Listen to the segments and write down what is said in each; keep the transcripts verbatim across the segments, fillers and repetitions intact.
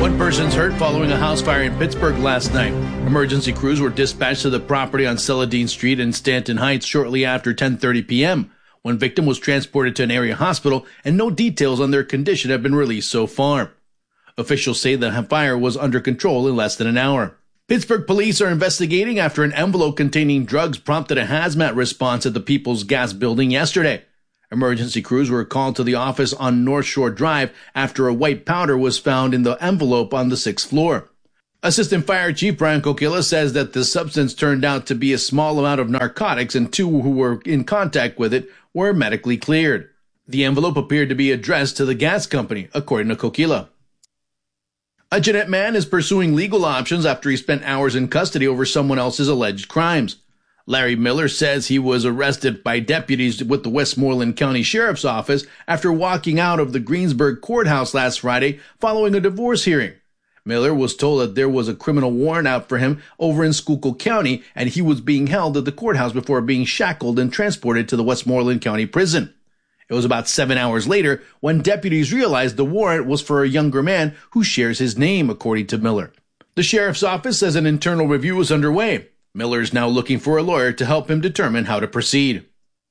One person's hurt following a house fire in Pittsburgh last night. Emergency crews were dispatched to the property on Celadine Street in Stanton Heights shortly after ten thirty p.m. One victim was transported to an area hospital, and no details on their condition have been released so far. Officials say the fire was under control in less than an hour. Pittsburgh police are investigating after an envelope containing drugs prompted a hazmat response at the People's Gas building yesterday. Emergency crews were called to the office on North Shore Drive after a white powder was found in the envelope on the sixth floor. Assistant Fire Chief Brian Kokila says that the substance turned out to be a small amount of narcotics, and two who were in contact with it were medically cleared. The envelope appeared to be addressed to the gas company, according to Kokila. A Jeanette man is pursuing legal options after he spent hours in custody over someone else's alleged crimes. Larry Miller says he was arrested by deputies with the Westmoreland County Sheriff's Office after walking out of the Greensburg courthouse last Friday following a divorce hearing. Miller was told that there was a criminal warrant out for him over in Schuylkill County, and he was being held at the courthouse before being shackled and transported to the Westmoreland County Prison. It was about seven hours later when deputies realized the warrant was for a younger man who shares his name, according to Miller. The sheriff's office says an internal review is underway. Miller is now looking for a lawyer to help him determine how to proceed.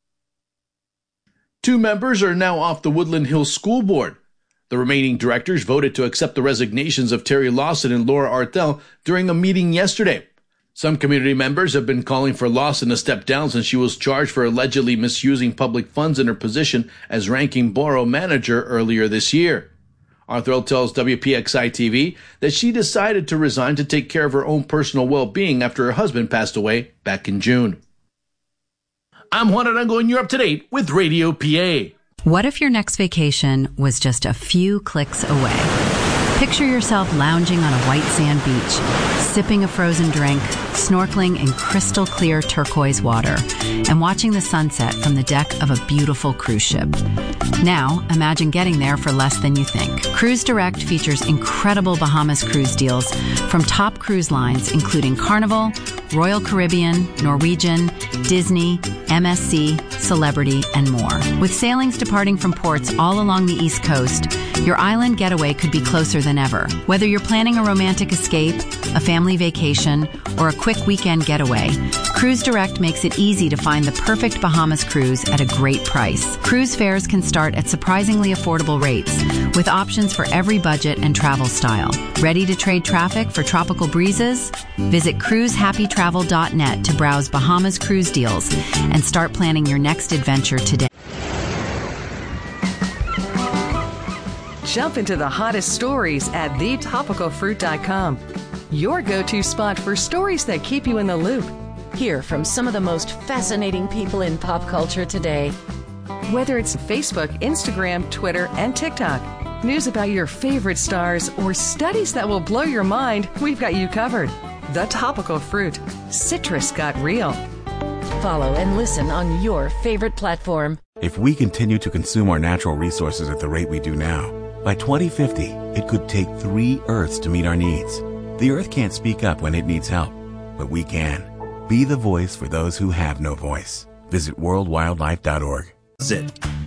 Two members are now off the Woodland Hills School Board. The remaining directors voted to accept the resignations of Terry Lawson and Laura Arthel during a meeting yesterday. Some community members have been calling for Lawson to step down since she was charged for allegedly misusing public funds in her position as ranking borough manager earlier this year. Arthel tells W P X I T V that she decided to resign to take care of her own personal well-being after her husband passed away back in June. I'm Juan Arango, and you're up to date with Radio P A. What if your next vacation was just a few clicks away? Picture yourself lounging on a white sand beach, sipping a frozen drink, snorkeling in crystal clear turquoise water, and watching the sunset from the deck of a beautiful cruise ship. Now, imagine getting there for less than you think. Cruise Direct features incredible Bahamas cruise deals from top cruise lines including Carnival, Royal Caribbean, Norwegian, Disney, M S C, Celebrity, and more. With sailings departing from ports all along the East Coast, your island getaway could be closer than ever. Whether you're planning a romantic escape, a family vacation, or a quick weekend getaway, Cruise Direct makes it easy to find the perfect Bahamas cruise at a great price. Cruise fares can start at surprisingly affordable rates, with options for every budget and travel style. Ready to trade traffic for tropical breezes? Visit cruise happy travel dot net to browse Bahamas cruise deals and start planning your next adventure today. Jump into the hottest stories at the topical fruit dot com. Your go-to spot for stories that keep you in the loop. Hear from some of the most fascinating people in pop culture today. Whether it's Facebook, Instagram, Twitter, and TikTok, news about your favorite stars, or studies that will blow your mind, we've got you covered. The Topical Fruit. Citrus got real. Follow and listen on your favorite platform. If we continue to consume our natural resources at the rate we do now, by twenty fifty, it could take three Earths to meet our needs. The Earth can't speak up when it needs help, but we can. Be the voice for those who have no voice. Visit world wildlife dot org. That's it.